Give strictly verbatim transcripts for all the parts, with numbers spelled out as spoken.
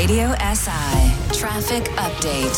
Radio S I Traffic Update.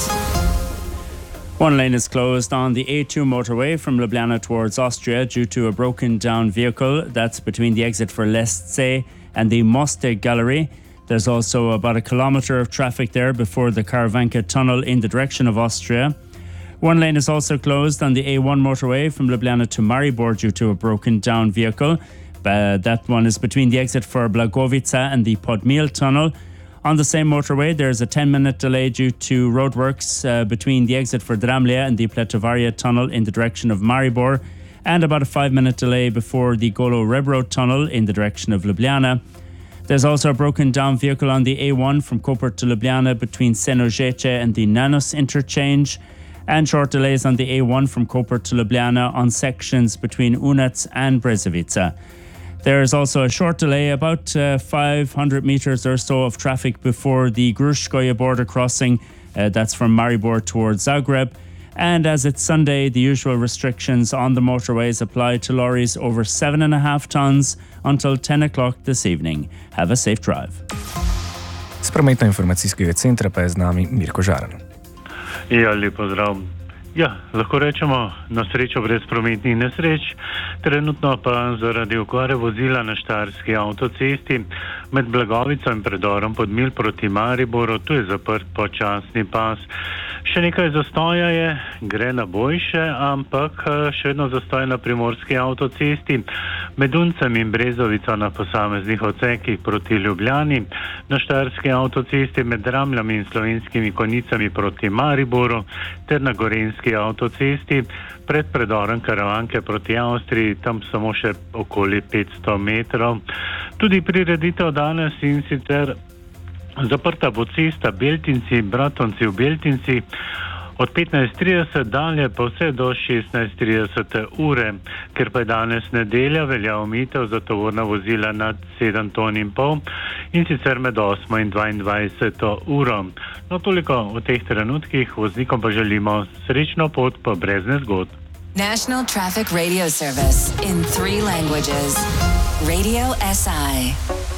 One lane is closed on the A two motorway from Ljubljana towards Austria due to a broken down vehicle. That's between the exit for Lesce and the Moste Gallery. There's also about a kilometre of traffic there before the Karavanka tunnel in the direction of Austria. One lane is also closed on the A one motorway from Ljubljana to Maribor due to a broken down vehicle. Uh, that one is between the exit for Blagovica and the Podmil tunnel. On the same motorway, there's a ten minute delay due to roadworks uh, between the exit for Dramlea and the Pletovaria tunnel in the direction of Maribor, and about a five minute delay before the Golo Rebro tunnel in the direction of Ljubljana. There's also a broken down vehicle on the A one from Koper to Ljubljana between Senojece and the Nanos interchange, and short delays on the A one from Koper to Ljubljana on sections between Unac and Brezovica. There is also a short delay, about uh, five hundred metres or so of traffic before the Grushkoye border crossing. Uh, that's from Maribor towards Zagreb. And as it's Sunday, the usual restrictions on the motorways apply to lorries over seven and a half tonnes until ten o'clock this evening. Have a safe drive. S prometno-informacijskega centra pa je z nami Mirko Žaran. Ja, lepo zdrav. Ja, lahko rečemo na srečo brez prometnih nesreč, trenutno pa zaradi okvare vozila na Štajerski avtocesti med Blagovico in predorom Podmil proti Mariboru, tu je zaprt počasni pas. Še nekaj zastoja je, gre na boljše, ampak še vedno zastoja na Primorski avtocesti, med Uncem in Brezovico na posameznih odsekih proti Ljubljani, na Štajerski avtocesti med Dramljami in Slovenskimi Konjicami proti Mariboru ter na Gorenjski avtocesti pred predorom Karavanke proti Avstriji, tam samo še okoli petsto metrov. Tudi prireditev danes in sicer zaprta bo cesta Beltinci, Bratonci v Beltinci od petnajst trideset dalje pa vse do šestnajst trideset ure, ker pa je danes nedelja, velja omejitev za tovorna vozila nad sedem ton in pol in sicer med osmo in dvaindvajseto uro. No, toliko v teh trenutkih, voznikom pa želimo srečno pot pa brez nezgod. National Traffic Radio Service in three languages. Radio S I.